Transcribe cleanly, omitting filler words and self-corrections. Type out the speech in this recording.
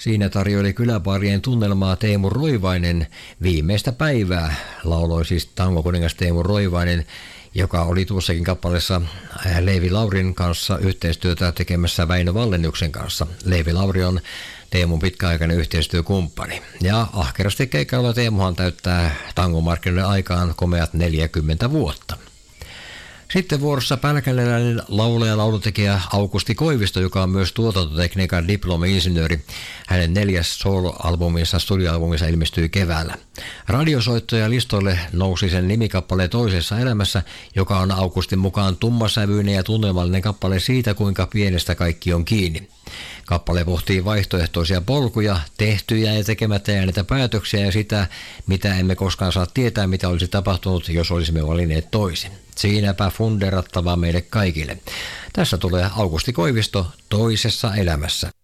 Siinä tarjoili kyläbaarien tunnelmaa Teemu Roivainen. Viimeistä päivää lauloi siis tangokuningas Teemu Roivainen, joka oli tuossakin kappaleessa Leivi Laurin kanssa yhteistyötä tekemässä Väinö Vallennuksen kanssa. Leivi Lauri on Teemun pitkäaikainen yhteistyökumppani. Ja ahkerasti keikalla Teemuhan täyttää tangomarkkinoiden aikaan komeat 40 vuotta. Sitten vuorossa pälkäneläinen laulaja ja laulutekijä Aukusti Koivisto, joka on myös tuotantotekniikan diplomi-insinööri. Hänen 4. soloalbuminsa, studioalbuminsa ilmestyi keväällä. Radiosoittoja listoille nousi sen nimikappale Toisessa elämässä, joka on Augustin mukaan tummasävyinen ja tunnelmallinen kappale siitä, kuinka pienestä kaikki on kiinni. Kappale pohtii vaihtoehtoisia polkuja, tehtyjä ja tekemättä jääneitä päätöksiä ja sitä, mitä emme koskaan saa tietää, mitä olisi tapahtunut, jos olisimme valinneet toisin. Siinäpä funderattavaa meille kaikille. Tässä tulee Aukusti Koivisto Toisessa elämässä.